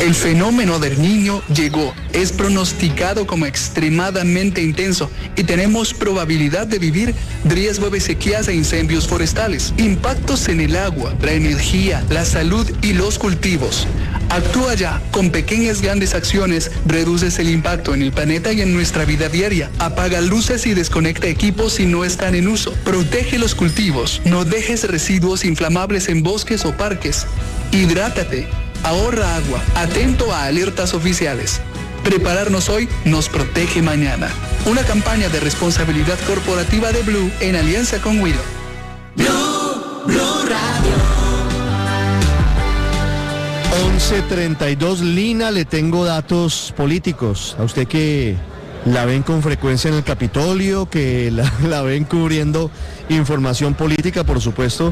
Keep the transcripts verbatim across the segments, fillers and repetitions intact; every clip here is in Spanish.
El fenómeno del Niño llegó, es pronosticado como extremadamente intenso y tenemos probabilidad de vivir riesgo de sequías e incendios forestales, impactos en el agua, la energía, la salud y los cultivos. Actúa ya, con pequeñas grandes acciones, reduces el impacto en el planeta y en nuestra vida diaria. Apaga luces y desconecta equipos si no están en uso. Protege los cultivos, no dejes residuos inflamables en bosques o parques. Hidrátate. Ahorra agua, atento a alertas oficiales. Prepararnos hoy nos protege mañana. Una campaña de responsabilidad corporativa de Blue en alianza con Wido. Blue, Blue Radio. once treinta y dos, Lina, le tengo datos políticos. A usted que la ven con frecuencia en el Capitolio, que la, la ven cubriendo información política, por supuesto,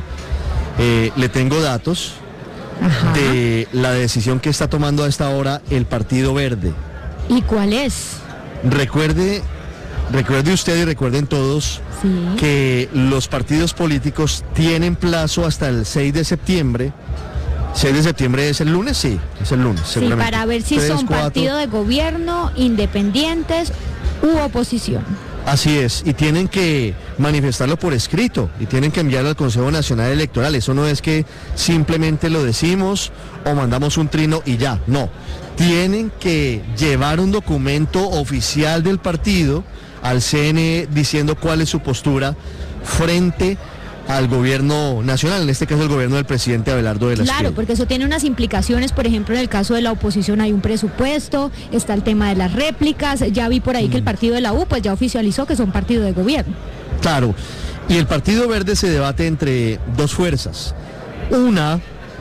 eh, le tengo datos. Ajá. De la decisión que está tomando a esta hora el Partido Verde. ¿Y cuál es? Recuerde, recuerde usted y recuerden todos, sí, que los partidos políticos tienen plazo hasta el seis de septiembre. ¿seis de septiembre es el lunes? Sí, es el lunes, sí, seguramente. Para ver si Tres, son cuatro. Partido de gobierno, independientes u oposición. Así es, y tienen que manifestarlo por escrito y tienen que enviarlo al Consejo Nacional Electoral. Eso no es que simplemente lo decimos o mandamos un trino y ya, no. Tienen que llevar un documento oficial del partido al C N E diciendo cuál es su postura frente al gobierno nacional, en este caso el gobierno del presidente Abelardo de la Espriella. Claro, porque eso tiene unas implicaciones, por ejemplo, en el caso de la oposición hay un presupuesto, está el tema de las réplicas, ya vi por ahí mm. que el partido de la U pues ya oficializó que son partido de gobierno. Claro, y el Partido Verde se debate entre dos fuerzas, una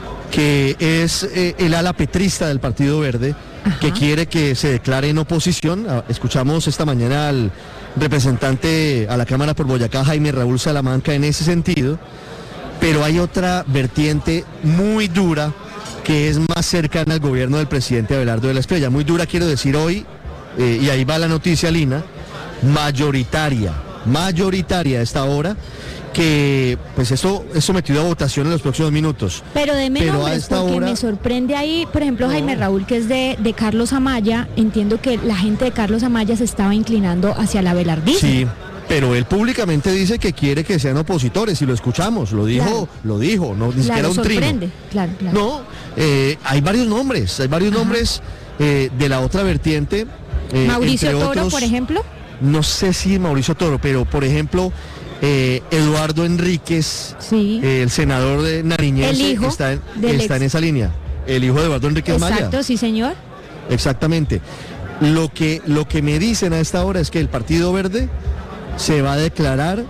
que es eh, el ala petrista del Partido Verde, Ajá. que quiere que se declare en oposición. Escuchamos esta mañana al representante a la Cámara por Boyacá, Jaime Raúl Salamanca, en ese sentido, pero hay otra vertiente muy dura que es más cercana al gobierno del presidente Abelardo de la Espriella. Muy dura quiero decir hoy, eh, y ahí va la noticia, Lina, mayoritaria, mayoritaria a esta hora, que pues esto es sometido a votación en los próximos minutos. Pero de menos, porque hora... me sorprende ahí, por ejemplo, no. Jaime Raúl, que es de, de Carlos Amaya, entiendo que la gente de Carlos Amaya se estaba inclinando hacia la abelardismo. Sí, pero él públicamente dice que quiere que sean opositores, y lo escuchamos, lo dijo, claro. lo dijo, no, ni claro, siquiera un sorprende. trino. Claro, claro. No, eh, hay varios nombres, hay varios Ajá. nombres eh, de la otra vertiente. Eh, Mauricio Toro, otros, por ejemplo. No sé si Mauricio Toro, pero por ejemplo... Eh, Eduardo Enríquez, sí. eh, el senador de Nariñense, está, en, está en esa línea. El hijo de Eduardo Enríquez Exacto, Maya. Exacto, sí, señor. Exactamente. Lo que, lo que me dicen a esta hora es que el Partido Verde se va a declarar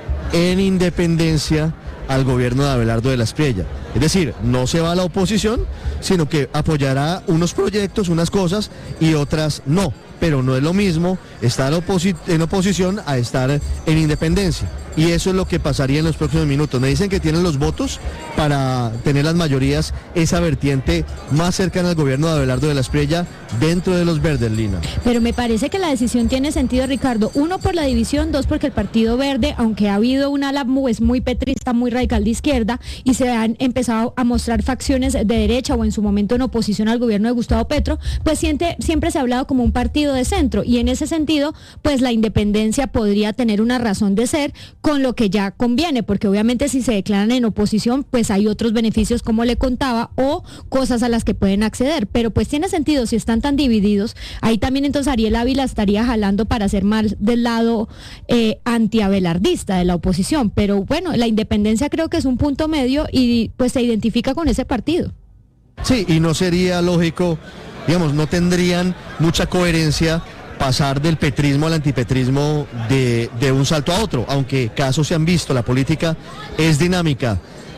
en independencia al gobierno de Abelardo de la Espriella. Es decir, no se va a la oposición, sino que apoyará unos proyectos, unas cosas, y otras no. Pero no es lo mismo estar oposi- en oposición a estar en independencia. Y eso es lo que pasaría en los próximos minutos. Me dicen que tienen los votos para tener las mayorías, esa vertiente más cercana al gobierno de Abelardo de la Espriella dentro de los verdes, Lina. Pero me parece que la decisión tiene sentido, Ricardo. Uno, por la división, dos, porque el Partido Verde, aunque ha habido una ala pues, muy petrista, muy radical de izquierda, y se han empezado a mostrar facciones de derecha o en su momento en oposición al gobierno de Gustavo Petro, pues siempre, siempre se ha hablado como un partido de centro, y en ese sentido, pues la independencia podría tener una razón de ser, con lo que ya conviene, porque obviamente si se declaran en oposición, pues hay otros beneficios, como le contaba, o cosas a las que pueden acceder, pero pues tiene sentido, si están tan divididos, ahí también entonces Ariel Ávila estaría jalando para ser más del lado eh, antiabelardista de la oposición, pero bueno, la independencia creo que es un punto medio y pues se identifica con ese partido. Sí, y no sería lógico, digamos, no tendrían mucha coherencia pasar del petrismo al antipetrismo de, de un salto a otro, aunque casos se han visto, la política es dinámica,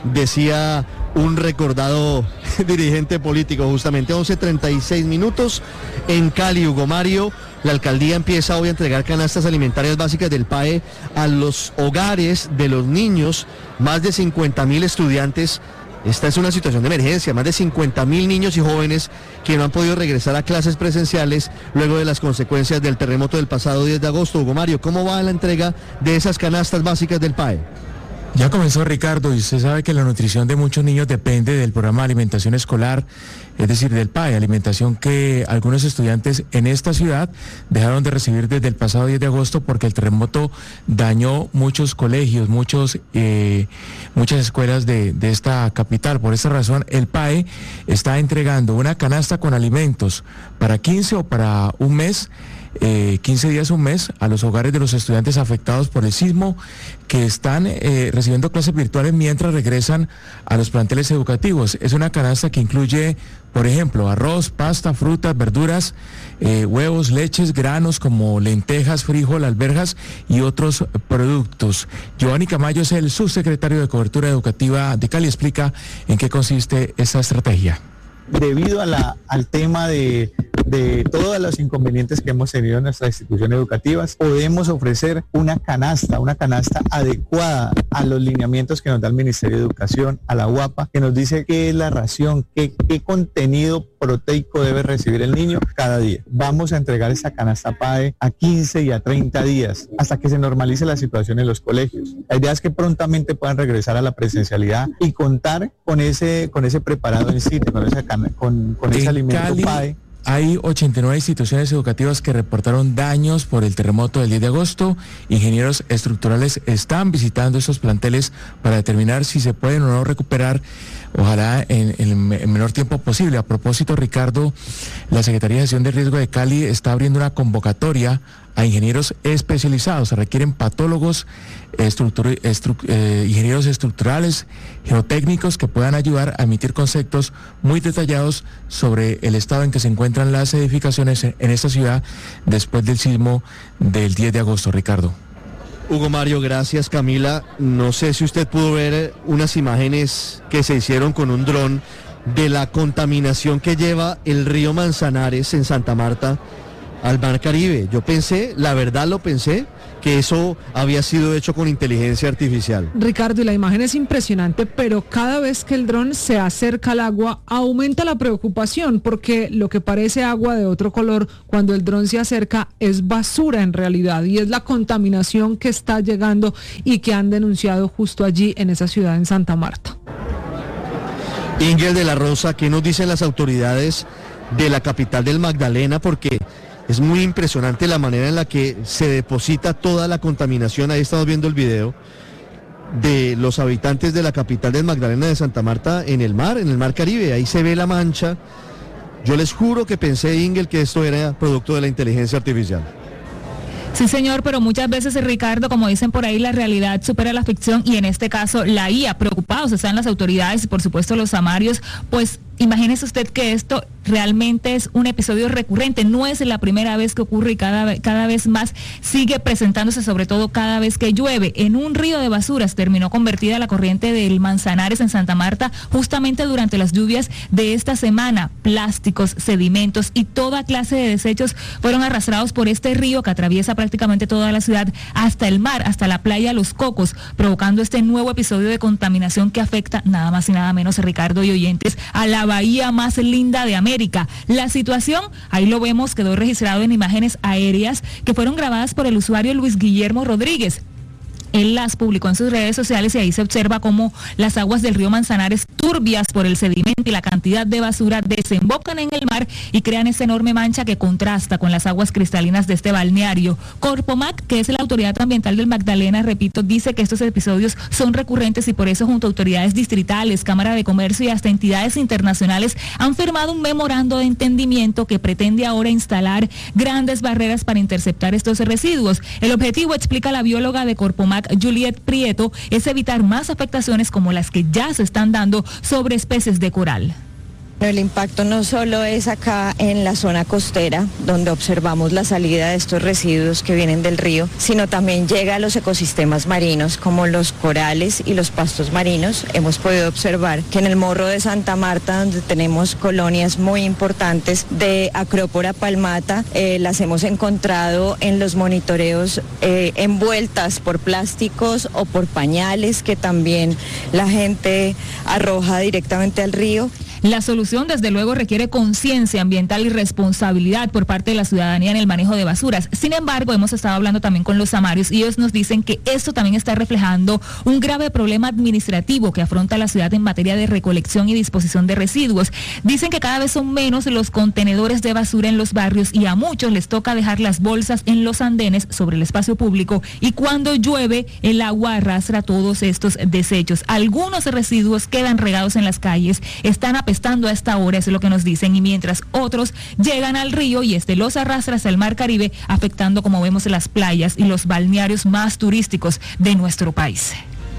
decía un recordado dirigente político. Justamente once treinta y seis minutos en Cali, Hugo Mario. La alcaldía empieza hoy a entregar canastas alimentarias básicas del P A E a los hogares de los niños, más de cincuenta mil estudiantes. Esta es una situación de emergencia, más de cincuenta mil niños y jóvenes que no han podido regresar a clases presenciales luego de las consecuencias del terremoto del pasado diez de agosto. Hugo Mario, ¿cómo va la entrega de esas canastas básicas del P A E? Ya comenzó, Ricardo, y usted sabe que la nutrición de muchos niños depende del programa de alimentación escolar, es decir, del P A E, alimentación que algunos estudiantes en esta ciudad dejaron de recibir desde el pasado diez de agosto porque el terremoto dañó muchos colegios, muchos, eh, muchas escuelas de, de esta capital. Por esa razón, el P A E está entregando una canasta con alimentos para quince o para un mes, Eh, quince días, un mes, a los hogares de los estudiantes afectados por el sismo que están eh, recibiendo clases virtuales mientras regresan a los planteles educativos. Es una canasta que incluye, por ejemplo, arroz, pasta, frutas, verduras, eh, huevos, leches, granos como lentejas, frijol, alberjas y otros productos. Giovanni Camayo es el subsecretario de Cobertura Educativa de Cali. Explica en qué consiste esta estrategia. Debido a la, al tema de, de todos los inconvenientes que hemos tenido en nuestras instituciones educativas, podemos ofrecer una canasta, una canasta adecuada a los lineamientos que nos da el Ministerio de Educación, a la U A P A, que nos dice qué es la ración, qué, qué contenido proteico debe recibir el niño cada día. Vamos a entregar esta canasta P A E a quince y a treinta días, hasta que se normalice la situación en los colegios. La idea es que prontamente puedan regresar a la presencialidad y contar con ese, con ese preparado en sitio, con esa con, con ese alimento Cali, P A E. Hay ochenta y nueve instituciones educativas que reportaron daños por el terremoto del diez de agosto. Ingenieros estructurales están visitando esos planteles para determinar si se pueden o no recuperar, ojalá en, en el menor tiempo posible. A propósito, Ricardo, la Secretaría de Gestión de Riesgo de Cali está abriendo una convocatoria a ingenieros especializados. Se requieren patólogos, estructur- estru- eh, ingenieros estructurales, geotécnicos que puedan ayudar a emitir conceptos muy detallados sobre el estado en que se encuentran las edificaciones en esta ciudad después del sismo del diez de agosto, Ricardo. Hugo Mario, gracias. Camila, no sé si usted pudo ver unas imágenes que se hicieron con un dron de la contaminación que lleva el río Manzanares en Santa Marta al Mar Caribe. Yo pensé, la verdad lo pensé, que eso había sido hecho con inteligencia artificial. Ricardo, y la imagen es impresionante, pero cada vez que el dron se acerca al agua, aumenta la preocupación, porque lo que parece agua de otro color, cuando el dron se acerca, es basura en realidad, y es la contaminación que está llegando y que han denunciado justo allí en esa ciudad, en Santa Marta. Ingel de la Rosa, ¿qué nos dicen las autoridades de la capital del Magdalena? Porque es muy impresionante la manera en la que se deposita toda la contaminación. Ahí estamos viendo el video de los habitantes de la capital del Magdalena de Santa Marta en el mar, en el Mar Caribe. Ahí se ve la mancha. Yo les juro que pensé, Ingel, que esto era producto de la inteligencia artificial. Sí, señor, pero muchas veces, Ricardo, como dicen por ahí, la realidad supera la ficción, y en este caso la I A. Preocupados están las autoridades y por supuesto los samarios, pues imagínese usted que esto realmente es un episodio recurrente, no es la primera vez que ocurre y cada, cada vez más sigue presentándose, sobre todo cada vez que llueve. En un río de basuras terminó convertida la corriente del Manzanares en Santa Marta justamente durante las lluvias de esta semana. Plásticos, sedimentos y toda clase de desechos fueron arrastrados por este río que atraviesa prácticamente toda la ciudad hasta el mar, hasta la playa Los Cocos, provocando este nuevo episodio de contaminación que afecta nada más y nada menos, Ricardo y oyentes, a la bahía más linda de América. La situación, ahí lo vemos, quedó registrado en imágenes aéreas que fueron grabadas por el usuario Luis Guillermo Rodríguez. Él las publicó en sus redes sociales y ahí se observa cómo las aguas del río Manzanares, turbias por el sedimento y la cantidad de basura, desembocan en el mar y crean esa enorme mancha que contrasta con las aguas cristalinas de este balneario. Corpomac, que es la autoridad ambiental del Magdalena, repito, dice que estos episodios son recurrentes y por eso junto a autoridades distritales, Cámara de Comercio y hasta entidades internacionales han firmado un memorando de entendimiento que pretende ahora instalar grandes barreras para interceptar estos residuos. El objetivo, explica la bióloga de Corpomac, Juliet Prieto, es evitar más afectaciones como las que ya se están dando sobre especies de coral. El impacto no solo es acá en la zona costera, donde observamos la salida de estos residuos que vienen del río, sino también llega a los ecosistemas marinos, como los corales y los pastos marinos. Hemos podido observar que en el Morro de Santa Marta, donde tenemos colonias muy importantes de Acrópora palmata, eh, las hemos encontrado en los monitoreos eh, envueltas por plásticos o por pañales que también la gente arroja directamente al río. La solución, desde luego, requiere conciencia ambiental y responsabilidad por parte de la ciudadanía en el manejo de basuras. Sin embargo, hemos estado hablando también con los samarios y ellos nos dicen que esto también está reflejando un grave problema administrativo que afronta la ciudad en materia de recolección y disposición de residuos. Dicen que cada vez son menos los contenedores de basura en los barrios y a muchos les toca dejar las bolsas en los andenes sobre el espacio público, y cuando llueve el agua arrastra todos estos desechos. Algunos residuos quedan regados en las calles, están apestando a esta hora, es lo que nos dicen, y mientras otros llegan al río y este los arrastra hacia el mar Caribe, afectando, como vemos, las playas y los balnearios más turísticos de nuestro país.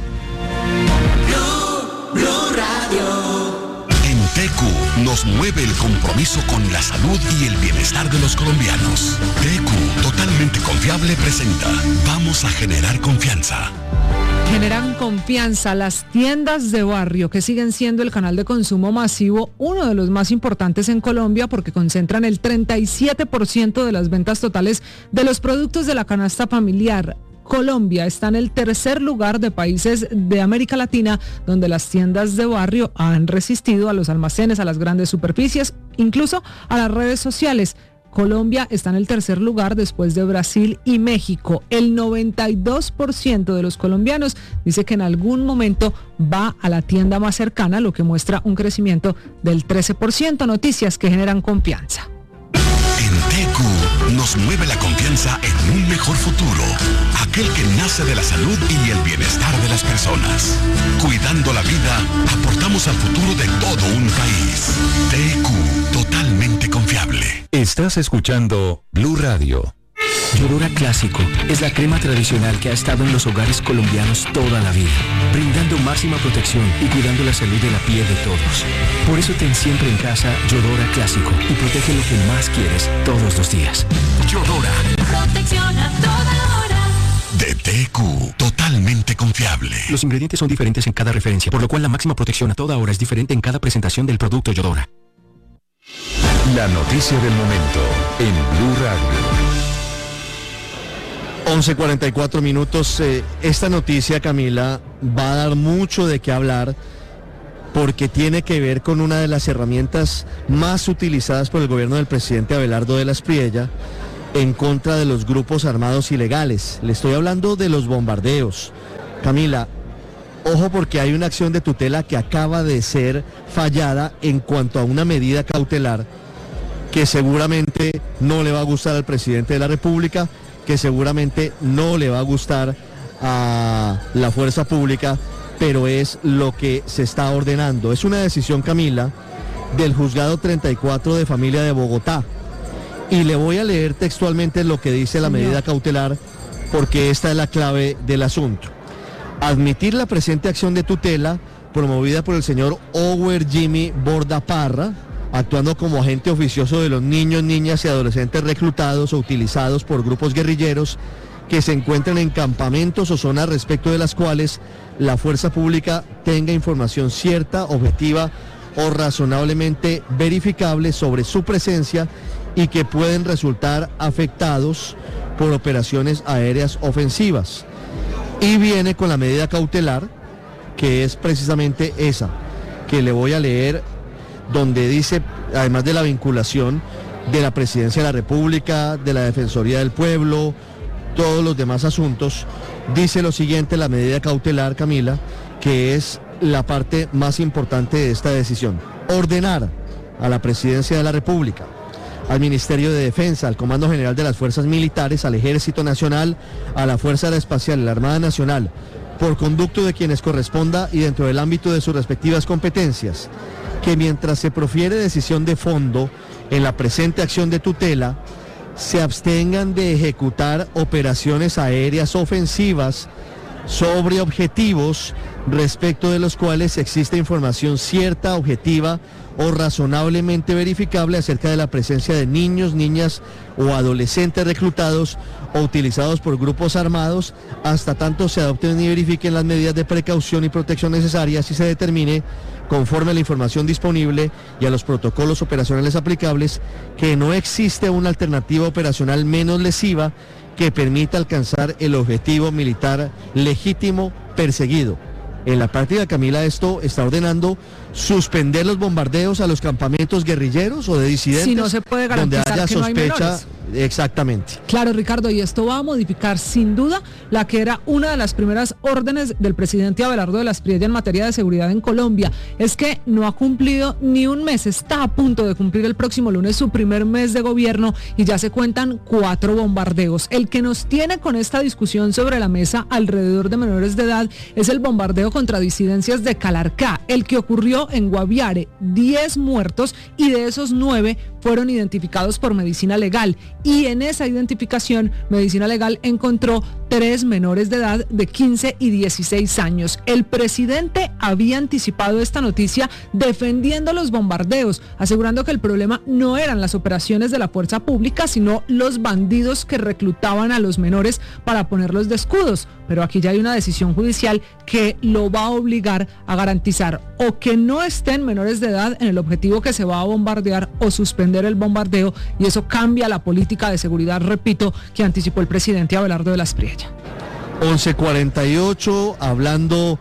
Blue, Blue Radio. En T Q nos mueve el compromiso con la salud y el bienestar de los colombianos. T Q, totalmente confiable, presenta Vamos a generar confianza. Generan confianza las tiendas de barrio, que siguen siendo el canal de consumo masivo, uno de los más importantes en Colombia, porque concentran el treinta y siete por ciento de las ventas totales de los productos de la canasta familiar. Colombia está en el tercer lugar de países de América Latina donde las tiendas de barrio han resistido a los almacenes, a las grandes superficies, incluso a las redes sociales. Colombia está en el tercer lugar después de Brasil y México. El noventa y dos por ciento de los colombianos dice que en algún momento va a la tienda más cercana, lo que muestra un crecimiento del trece por ciento. Noticias que generan confianza. En T Q nos mueve la confianza en un mejor futuro, aquel que nace de la salud y el bienestar de las personas. Cuidando la vida, aportamos al futuro de todo un país. T Q, totalmente confiable. Estás escuchando Blue Radio. Yodora Clásico es la crema tradicional que ha estado en los hogares colombianos toda la vida, brindando máxima protección y cuidando la salud de la piel de todos. Por eso ten siempre en casa Yodora Clásico y protege lo que más quieres todos los días. Yodora. Protección a toda hora. De T Q, totalmente confiable. Los ingredientes son diferentes en cada referencia, por lo cual la máxima protección a toda hora es diferente en cada presentación del producto Yodora. La noticia del momento en Blue Radio. once cuarenta y cuatro minutos. Eh, esta noticia, Camila, va a dar mucho de qué hablar porque tiene que ver con una de las herramientas más utilizadas por el gobierno del presidente Abelardo de la Espriella en contra de los grupos armados ilegales. Le estoy hablando de los bombardeos. Camila, ojo, porque hay una acción de tutela que acaba de ser fallada en cuanto a una medida cautelar que seguramente no le va a gustar al presidente de la República, que seguramente no le va a gustar a la fuerza pública, pero es lo que se está ordenando. Es una decisión, Camila, del juzgado treinta y cuatro de familia de Bogotá. Y le voy a leer textualmente lo que dice la medida cautelar, porque esta es la clave del asunto. Admitir la presente acción de tutela promovida por el señor Ower Jimmy Bordaparra, actuando como agente oficioso de los niños, niñas y adolescentes reclutados o utilizados por grupos guerrilleros que se encuentran en campamentos o zonas respecto de las cuales la fuerza pública tenga información cierta, objetiva o razonablemente verificable sobre su presencia y que pueden resultar afectados por operaciones aéreas ofensivas. Y viene con la medida cautelar, que es precisamente esa, que le voy a leer, donde dice, además de la vinculación de la Presidencia de la República, de la Defensoría del Pueblo, todos los demás asuntos, dice lo siguiente, la medida cautelar, Camila, que es la parte más importante de esta decisión: ordenar a la Presidencia de la República, al Ministerio de Defensa, al Comando General de las Fuerzas Militares, al Ejército Nacional, a la Fuerza Aeroespacial, a la Armada Nacional, por conducto de quienes corresponda y dentro del ámbito de sus respectivas competencias, que mientras se profiere decisión de fondo en la presente acción de tutela, se abstengan de ejecutar operaciones aéreas ofensivas sobre objetivos respecto de los cuales existe información cierta, objetiva o razonablemente verificable acerca de la presencia de niños, niñas o adolescentes reclutados o utilizados por grupos armados, hasta tanto se adopten y verifiquen las medidas de precaución y protección necesarias y se determine, conforme a la información disponible y a los protocolos operacionales aplicables, que no existe una alternativa operacional menos lesiva que permita alcanzar el objetivo militar legítimo perseguido. En la práctica, Camila, esto está ordenando suspender los bombardeos a los campamentos guerrilleros o de disidentes. Si no se puede garantizar donde haya que no hay sospecha. menores. Exactamente. Claro, Ricardo, y esto va a modificar sin duda la que era una de las primeras órdenes del presidente Abelardo de la Espriella en materia de seguridad en Colombia. Es que no ha cumplido ni un mes, está a punto de cumplir el próximo lunes su primer mes de gobierno y ya se cuentan cuatro bombardeos. El que nos tiene con esta discusión sobre la mesa alrededor de menores de edad es el bombardeo contra disidencias de Calarcá, el que ocurrió en Guaviare, diez muertos y de esos nueve fueron identificados por Medicina Legal. Y en esa identificación, Medicina Legal encontró tres menores de edad de quince y dieciséis años. El presidente había anticipado esta noticia defendiendo los bombardeos, asegurando que el problema no eran las operaciones de la fuerza pública, sino los bandidos que reclutaban a los menores para ponerlos de escudos. Pero aquí ya hay una decisión judicial que lo va a obligar a garantizar o que no estén menores de edad en el objetivo que se va a bombardear o suspender el bombardeo, y eso cambia la política de seguridad, repito, que anticipó el presidente Abelardo de la Espriella. once cuarenta y ocho, hablando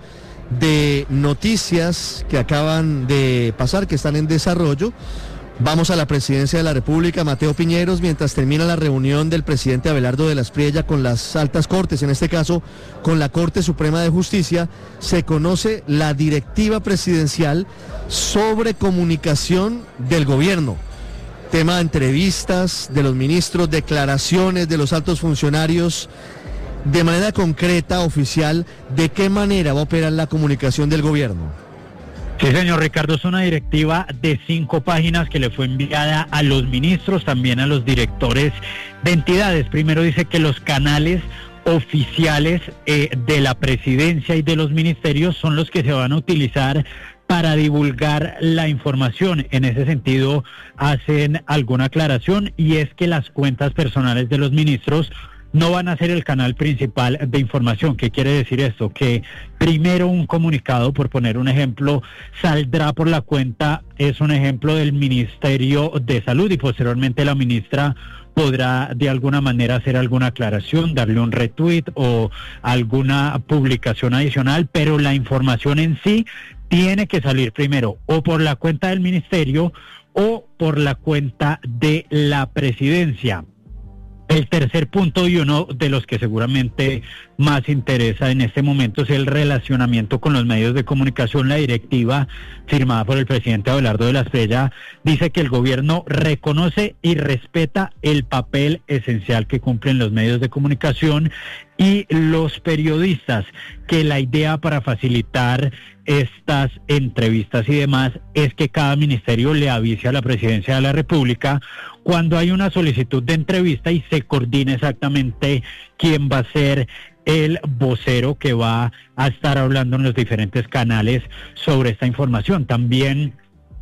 de noticias que acaban de pasar, que están en desarrollo. Vamos a la presidencia de la República. Mateo Piñeros, mientras termina la reunión del presidente Abelardo de la Espriella con las altas cortes, en este caso con la Corte Suprema de Justicia, se conoce la directiva presidencial sobre comunicación del gobierno. Tema de entrevistas de los ministros, declaraciones de los altos funcionarios. De manera concreta, oficial, ¿de qué manera va a operar la comunicación del gobierno? Sí, señor Ricardo, es una directiva de cinco páginas que le fue enviada a los ministros, también a los directores de entidades. Primero dice que los canales oficiales eh, de la presidencia y de los ministerios son los que se van a utilizar para divulgar la información. En ese sentido, hacen alguna aclaración, y es que las cuentas personales de los ministros no van a ser el canal principal de información. ¿Qué quiere decir esto? Que primero un comunicado, por poner un ejemplo, saldrá por la cuenta, es un ejemplo del Ministerio de Salud, y posteriormente la ministra podrá de alguna manera hacer alguna aclaración, darle un retweet o alguna publicación adicional, pero la información en sí tiene que salir primero o por la cuenta del ministerio o por la cuenta de la presidencia. El tercer punto, y uno de los que seguramente más interesa en este momento, es el relacionamiento con los medios de comunicación. La directiva firmada por el presidente Abelardo de la Espriella dice que el gobierno reconoce y respeta el papel esencial que cumplen los medios de comunicación y los periodistas, que la idea para facilitar estas entrevistas y demás es que cada ministerio le avise a la presidencia de la República cuando hay una solicitud de entrevista y se coordine exactamente quién va a ser el vocero que va a estar hablando en los diferentes canales sobre esta información. También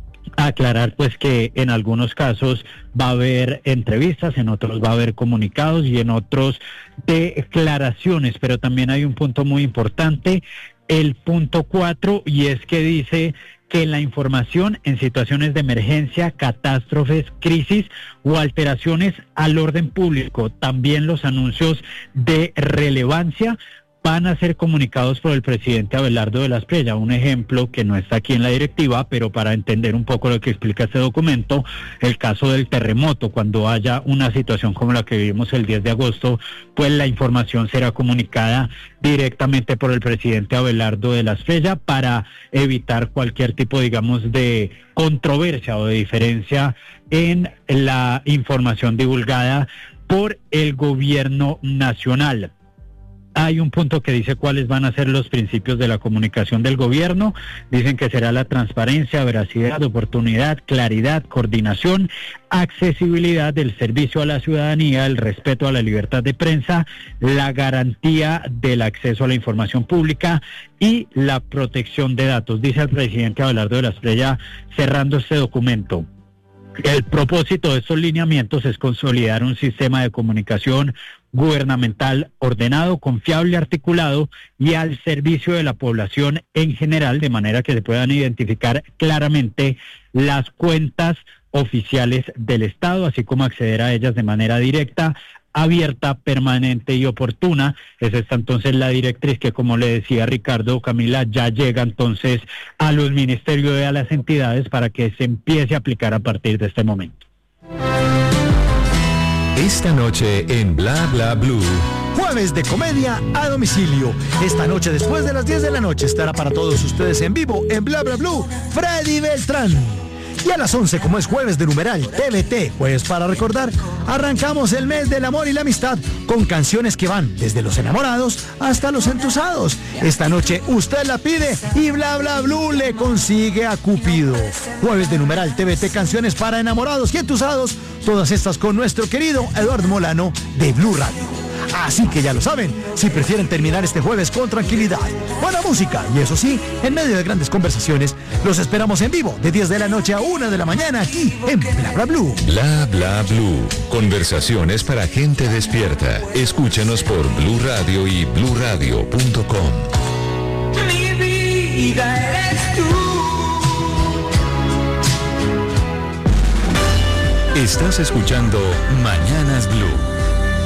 aclarar pues que en algunos casos va a haber entrevistas, en otros va a haber comunicados y en otros declaraciones, pero también hay un punto muy importante, el punto cuatro, y es que dice que la información en situaciones de emergencia, catástrofes, crisis o alteraciones al orden público, también los anuncios de relevancia, van a ser comunicados por el presidente Abelardo de la Espriella. Un ejemplo que no está aquí en la directiva, pero para entender un poco lo que explica este documento, el caso del terremoto, cuando haya una situación como la que vivimos el diez de agosto, pues la información será comunicada directamente por el presidente Abelardo de la Espriella para evitar cualquier tipo, digamos, de controversia o de diferencia en la información divulgada por el gobierno nacional. Hay un punto que dice cuáles van a ser los principios de la comunicación del gobierno. Dicen que será la transparencia, veracidad, oportunidad, claridad, coordinación, accesibilidad del servicio a la ciudadanía, el respeto a la libertad de prensa, la garantía del acceso a la información pública y la protección de datos. Dice el presidente Abelardo de la Espriella cerrando este documento. El propósito de estos lineamientos es consolidar un sistema de comunicación gubernamental ordenado, confiable, articulado y al servicio de la población en general, de manera que se puedan identificar claramente las cuentas oficiales del Estado, así como acceder a ellas de manera directa abierta, permanente y oportuna. Es esta entonces la directriz que, como le decía Ricardo, Camila, ya llega entonces a los ministerios y a las entidades para que se empiece a aplicar a partir de este momento. Esta noche en Bla Bla Blue. Jueves de comedia a domicilio. Esta noche después de las diez de la noche estará para todos ustedes en vivo en Bla Bla Blue Freddy Beltrán. Y a las once, como es jueves de numeral T V T, jueves para recordar, arrancamos el mes del amor y la amistad con canciones que van desde los enamorados hasta los entusados. Esta noche usted la pide y Bla Bla Blue le consigue a Cupido. Jueves de numeral T V T, canciones para enamorados y entusados, todas estas con nuestro querido Eduardo Molano de Blue Radio. Así que ya lo saben, si prefieren terminar este jueves con tranquilidad, buena música y eso sí, en medio de grandes conversaciones, los esperamos en vivo de diez de la noche a una de la mañana aquí en Bla Bla Blue. Bla Bla Blue. Conversaciones para gente despierta. Escúchanos por Blue Radio y blue radio punto com. Mi vida eres tú. Estás escuchando Mañanas Blue.